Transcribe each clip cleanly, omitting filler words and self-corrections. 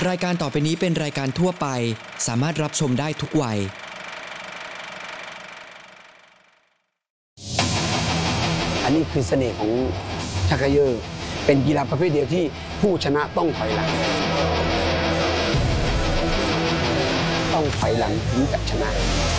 รายการต่อไปนี้เป็นรายการทั่วไปสามารถรับชมได้ทุกวัยอันนี้คือเสน่ห์ของชักเกยอร์เป็นกีฬาประเภทเดียวที่ผู้ชนะต้องถอยหลังถึงจะชนะ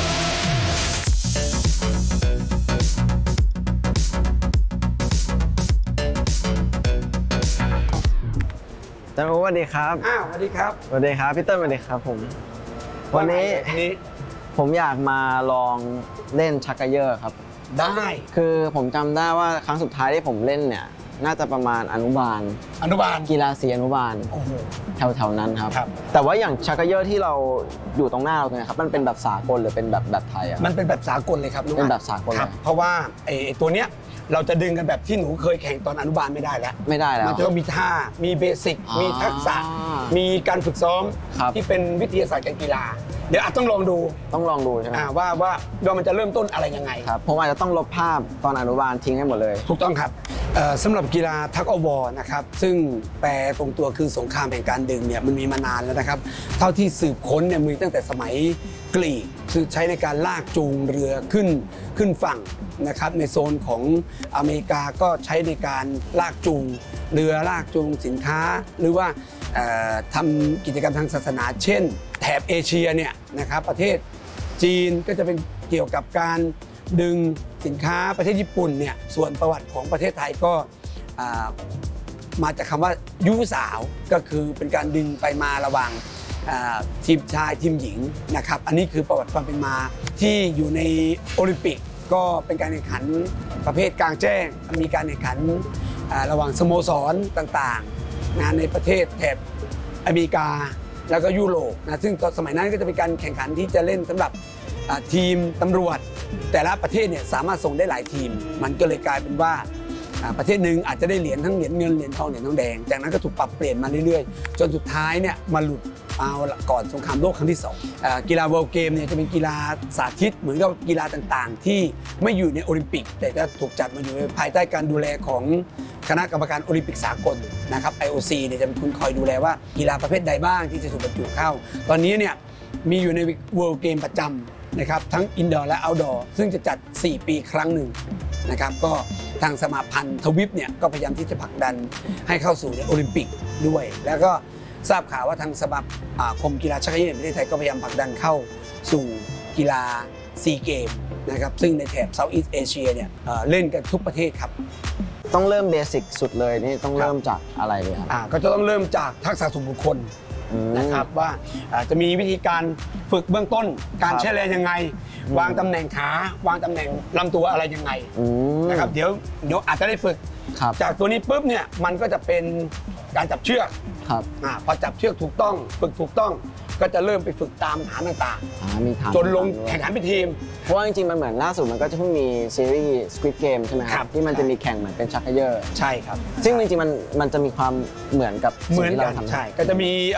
จันโอสวัสดีครับสวัสดีครับสวัสดีครับพี่เติ้ลสวัสดีครับผมวันนี้ผมอยากมาลองเล่นชักเกยอร์ครับได้คือผมจำได้ว่าครั้งสุดท้ายที่ผมเล่นเนี่ยน่าจะประมาณอนุบาลกีฬาสีอนุบาลแถวๆนั้นครับแต่ว่าอย่างชักเกยอร์ที่เราอยู่ตรงหน้าเราเนี่ยครับมันเป็นแบบสากลหรือเป็นแบบไทยอ่ะมันเป็นแบบสากลเลยครับเป็นแบบสากลเพราะว่าไอ้ตัวเนี้ยเราจะดึงกันแบบที่หนูเคยแข่งตอนอนุบาลไม่ได้แล้วมันจะต้องมีท่ามีเบสิกมีทักษะมีการฝึกซ้อมที่เป็นวิทยาศาสตร์การกีฬาเดี๋ยวอาจต้องลองดูใช่ไหมว่ามันจะเริ่มต้นอะไรยังไงครับผมอาจจะต้องลบภาพตอนอนุบาลทิ้งให้หมดเลยถูกต้องครับสำหรับกีฬาทักอวอร์นะครับซึ่งแปลตรงตัวคือสงครามแห่งการดึงเนี่ยมันมีมานานแล้วนะครับเท่าที่สืบค้นเนี่ยมีตั้งแต่สมัยกรีกคือใช้ในการลากจูงเรือขึ้นฝั่งนะครับในโซนของอเมริกาก็ใช้ในการลากจูงเรือลากจูงสินค้าหรือว่าทำกิจกรรมทางศาสนาเช่นแถบเอเชียเนี่ยนะครับประเทศจีนก็จะเป็นเกี่ยวกับการดึงสินค้าประเทศญี่ปุ่นเนี่ยส่วนประวัติของประเทศไทยก็มาจากคำว่ายุสาวก็คือเป็นการดึงไปมาระหว่างทีมชายทีมหญิงนะครับอันนี้คือประวัติความเป็นมาที่อยู่ในโอลิมปิกก็เป็นการแข่งขันประเภทกลางแจ้งมีการแข่งขันระหว่างสโมสรต่างๆในประเทศแถบอเมริกาแล้วก็ยุโรปนะซึ่งตอนสมัยนั้นก็จะเป็นการแข่งขันที่จะเล่นสำหรับทีมตำรวจแต่ละประเทศเนี่ยสามารถส่งได้หลายทีมมันก็เลยกลายเป็นว่าประเทศหนึ่งอาจจะได้เหรียญทั้งเหรียญเงินเหรียญทองเหรียญทองแดงจากนั้นก็ถูกปรับเปลี่ยนมาเรื่อยๆจนสุดท้ายเนี่ยมาหลุดเอาก่อนสงครามโลกครั้งที่2กีฬาเวิลด์เกมเนี่ยจะเป็นกีฬาสาธิตเหมือนกับกีฬาต่างๆที่ไม่อยู่ในโอลิมปิกแต่จะถูกจัดมาอยู่ภายใต้การดูแลของคณะกรรมการโอลิมปิกสากลนะครับ IOC เนี่ยจะเป็นคนคอยดูแลว่ากีฬาประเภทใดบ้างที่จะถูกบรรจุเข้าตอนนี้เนี่ยมีอยู่ในเวิลด์เกมประจำนะครับทั้งอินดอร์และเอาท์ดอร์ซึ่งจะจัด4 ปีครั้งหนึ่งนะครับก็ทางสมาพันธ์ทวิปเนี่ยก็พยายามที่จะผลักดันให้เข้าสู่ในโอลิมปิกด้วยแล้วก็ทราบข่าวว่าทางสมาคมกีฬาชักเกยอร์แห่งประเทศไทยก็พยายามผลักดันเข้าสู่กีฬาซีเกมนะครับซึ่งในแถบเซาท์อีสต์เอเชียเนี่ยเล่นกันทุกประเทศครับต้องเริ่มเบสิกสุดเลยนี่ต้องเริ่มจากอะไรเลยครับก็จะต้องเริ่มจากทักษะส่วนบุคคลนะครับว่าจะมีวิธีการฝึกเบื้องต้นการใช้แรงยังไงวางตำแหน่งขาวางตำแหน่งลำตัวอะไรยังไงนะครับเดี๋ยวอาจจะได้ฝึกจากตัวนี้ปุ๊บเนี่ยมันก็จะเป็นการจับเชือกพอจับเชือกถูกต้องฝึกถูกต้องก็จะเริ่มไปฝึกตามฐานต่างๆจนลงแข่งขันเป็นทีมเพราะว่าจริงๆมันเหมือนล่าสุดมันก็จะเพิ่งมีซีรีส์ Squid Game ใช่ไหมครับที่มันจะมีแข่งเหมือนเป็นชักเกยอร์ใช่ครับซึ่งจริงๆมันจะมีความเหมือนกับสิ่งที่เราทำใช่ก็จะมี